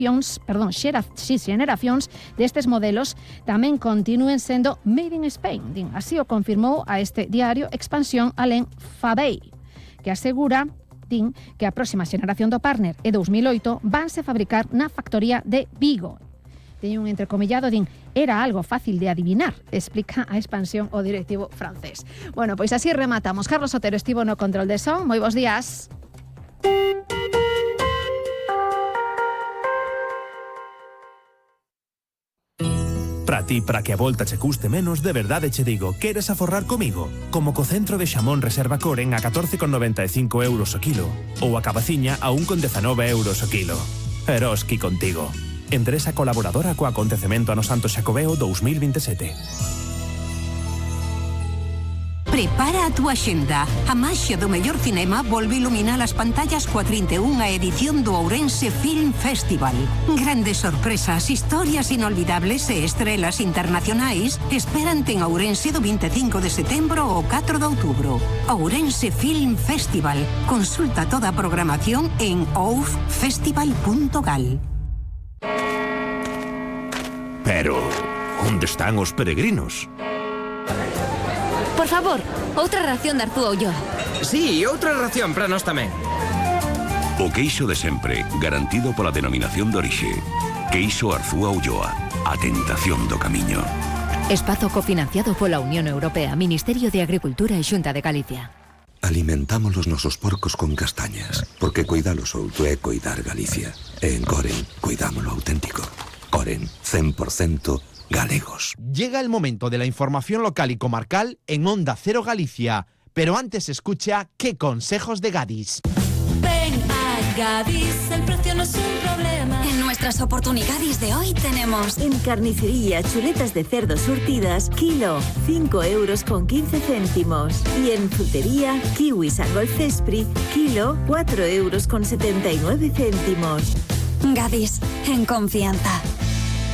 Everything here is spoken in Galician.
xeracións destes modelos tamén continúen sendo made in Spain. Así o confirmou a este diario Expansión Alain Fabey, que asegura que a próxima xeneración do Partner e 2008 vanse fabricar na factoría de Vigo. Teño un entrecomillado, era algo fácil de adivinar, explica a Expansión o directivo francés. Bueno, pois así rematamos. Carlos Otero estivo no control de son. Moi bons días. Para ti, para que a volta che custe menos, de verdade che digo, queres aforrar comigo? Como co centro de xamón Reserva Coren a 14,95 euros o kilo ou a cabaciña a 1,19 euros o kilo. Eroski contigo. Empresa colaboradora co acontecemento ano Santo Xacobeo 2027. Prepara a túa xenda. A maxia do mellor cinema volve iluminar as pantallas coa 31ª edición do Ourense Film Festival. Grandes sorpresas, historias inolvidables e estrelas internacionais esperante en Ourense do 25 de setembro ao 4 de outubro. Ourense Film Festival. Consulta toda a programación en ouffestival.gal. Pero, onde están os peregrinos? Por favor, outra ración de Arzúa Ulloa. Sí, outra ración para nós tamén. O queixo de sempre, garantido pola denominación de orixe. Queixo Arzúa Ulloa, a tentación do camiño. Espazo cofinanciado pola Unión Europea, Ministerio de Agricultura e Xunta de Galicia. Alimentamos os nosos porcos con castañas, porque cuidalos outro é cuidar Galicia. E en Coren, cuidámolo auténtico. Coren, 100% galegos. Llega el momento de la información local y comarcal en Onda Cero Galicia, pero antes escucha ¿Qué consejos de Gadis? Ven a Gadis, el precio no es un problema. En nuestras oportunidades de hoy tenemos en carnicería chuletas de cerdo surtidas, kilo, 5 euros con 15 céntimos. Y en frutería, kiwis a Golfespri, kilo, 4 euros con 79 céntimos. Gadis, en confianza.